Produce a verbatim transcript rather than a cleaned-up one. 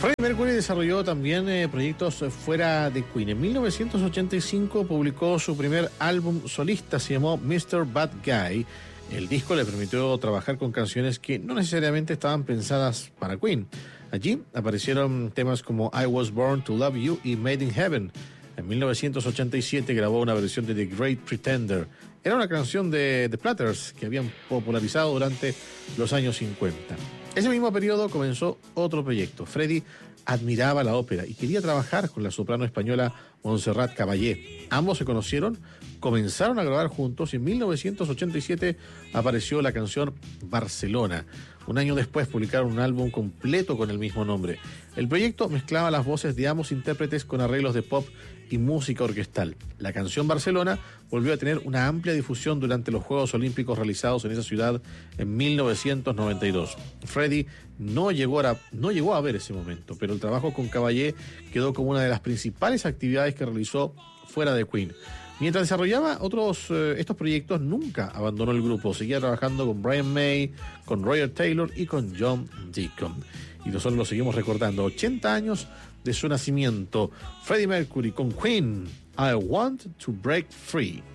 Freddie Mercury desarrolló también eh, proyectos fuera de Queen. En mil novecientos ochenta y cinco publicó su primer álbum solista, se llamó mister Bad Guy. El disco le permitió trabajar con canciones que no necesariamente estaban pensadas para Queen. Allí aparecieron temas como I Was Born to Love You y Made in Heaven. En mil novecientos ochenta y siete grabó una versión de The Great Pretender. Era una canción de The Platters que habían popularizado durante los años cincuenta. Ese mismo periodo comenzó otro proyecto. Freddie admiraba la ópera y quería trabajar con la soprano española Montserrat Caballé. Ambos se conocieron, comenzaron a grabar juntos y en mil novecientos ochenta y siete apareció la canción Barcelona. Un año después publicaron un álbum completo con el mismo nombre. El proyecto mezclaba las voces de ambos intérpretes con arreglos de pop y música orquestal. La canción Barcelona volvió a tener una amplia difusión durante los Juegos Olímpicos realizados en esa ciudad en mil novecientos noventa y dos. Freddie no llegó a, no llegó a ver ese momento, pero el trabajo con Caballé quedó como una de las principales actividades que realizó fuera de Queen. Mientras desarrollaba otros eh, estos proyectos, nunca abandonó el grupo. Seguía trabajando con Brian May, con Roger Taylor y con John Deacon. Y nosotros lo seguimos recordando. ochenta años de su nacimiento. Freddie Mercury con Queen. I Want to Break Free.